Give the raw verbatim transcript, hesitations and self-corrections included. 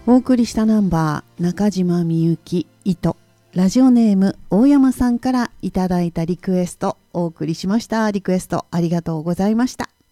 お送りしたナンバー、中島みゆき糸、ラジオネーム大山さんからいただいたリクエストお送りしました。リクエストありがとうございました。